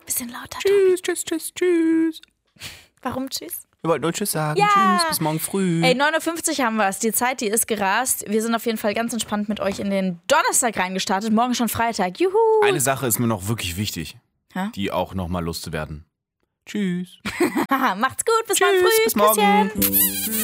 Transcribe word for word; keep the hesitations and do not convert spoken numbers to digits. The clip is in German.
Bisschen lauter. Tschüss, tschüss, tschüss, tschüss. Warum tschüss? Wir wollten nur tschüss sagen. Ja. Tschüss, bis morgen früh. Ey, neun Uhr fünfzig haben wir es. Die Zeit, die ist gerast. Wir sind auf jeden Fall ganz entspannt mit euch in den Donnerstag reingestartet. Morgen schon Freitag. Juhu. Eine Sache ist mir noch wirklich wichtig, Ha? die auch nochmal loszuwerden. Tschüss. Macht's gut. Bis Tschüss, morgen früh. bis morgen. Küsschen.